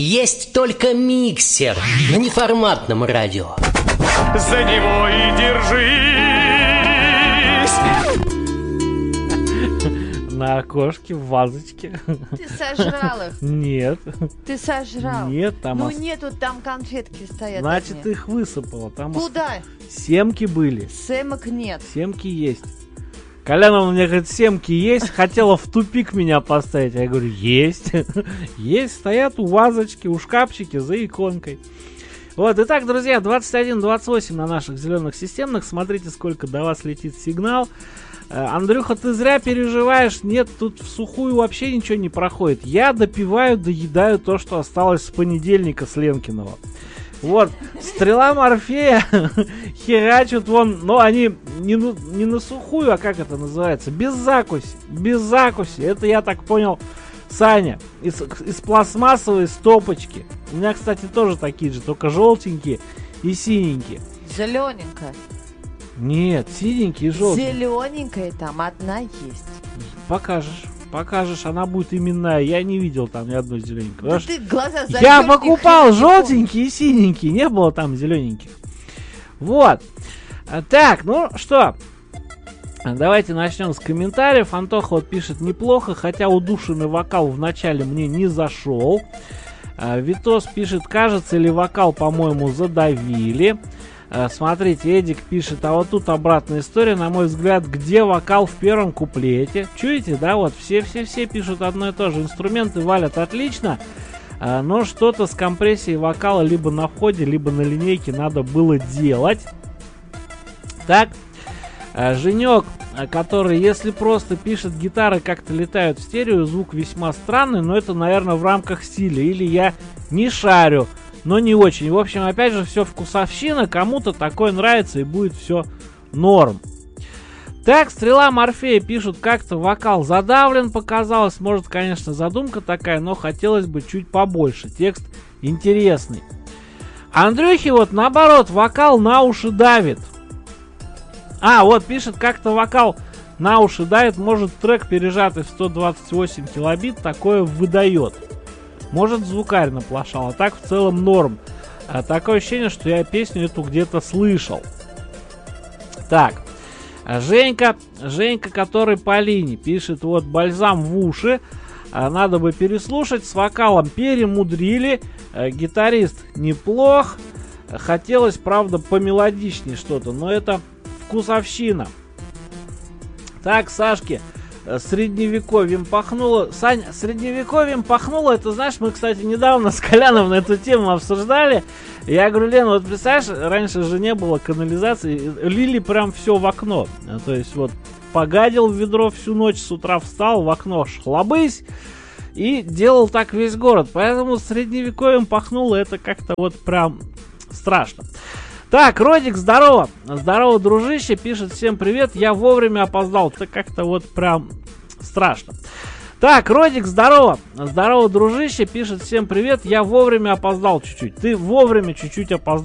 Есть только миксер на неформатном радио. За него и держись. На окошке, в вазочке. Ты сожрал их? Нет. Ты сожрал? Нет, там... Ну нету, там конфетки стоят. Значит, одни. их высыпало. Там Куда? семки были. Семок нет. Семки есть. Коляновна мне говорит, семки есть, хотела в тупик меня поставить. Я говорю, есть. Есть, стоят у вазочки, у шкафчики за иконкой. Вот, итак, друзья, 21:28 на наших зеленых системных. Смотрите, сколько до вас летит сигнал. Андрюха, ты зря переживаешь. Нет, тут в сухую вообще ничего не проходит. Я допиваю, доедаю то, что осталось с понедельника с Ленкиного. Вот, стрела Морфея херачат вон, но они не на сухую, а как это называется? Без закуси. Без закуси. Это, я так понял, Саня. Из пластмассовой стопочки. У меня, кстати, тоже такие же, только желтенькие и синенькие. Зелененькая. Нет, синенькие и желтенькие. Зелененькая там одна есть. Покажешь, она будет именная. Я не видел там ни одной зелененькой. Да ты глаза Я покупал желтенькие и синенькие, не было там зелененьких. Вот. Так, ну что, давайте начнем с комментариев. Антоха вот пишет неплохо, хотя удушенный вокал в начале мне не зашел. Витос пишет, кажется ли вокал, по-моему, задавили. Смотрите, Эдик пишет, а вот тут обратная история, на мой взгляд, где вокал в первом куплете. Чуете, да, вот все пишут одно и то же. Инструменты валят отлично, но что-то с компрессией вокала либо на входе, либо на линейке надо было делать. Так, Женек, который, если просто пишет, гитары как-то летают в стерео, звук весьма странный, но это, наверное, в рамках стиля, или я не шарю. Но не очень. В общем, опять же, все вкусовщина. Кому-то такое нравится и будет все норм. Так, стрела Морфея пишут, как-то вокал задавлен показалось. Может, конечно, задумка такая, но хотелось бы чуть побольше. Текст интересный. Андрюхи вот наоборот, вокал на уши давит. Вот пишет, как-то вокал на уши давит. Может, трек, пережатый в 128 килобит, такое выдает. Может, звукарь наплошал, а так в целом норм. Такое ощущение, что я песню эту где-то слышал. Так, Женька, который по линии, пишет, вот, бальзам в уши. Надо бы переслушать, с вокалом перемудрили. Гитарист неплох. Хотелось, правда, помелодичнее что-то, но это вкусовщина. Так, Сашке. Средневековьем пахнуло. Сань, средневековьем пахнуло. Это, знаешь, мы, кстати, недавно с Коляном на эту тему обсуждали. Я говорю, Лена, вот представляешь, раньше же не было канализации. Лили прям все в окно. То есть вот погадил в ведро всю ночь, с утра встал, в окно шхлобысь. И делал так весь город. Поэтому средневековьем пахнуло. Это как-то вот прям страшно. Так, Родик, здорово. Здорово, дружище, пишет, всем привет, я вовремя опоздал. Это как-то вот прям страшно. Так, Родик, здорово. Здорово, дружище, пишет, всем привет, я вовремя опоздал чуть-чуть. Ты вовремя чуть-чуть опоздал.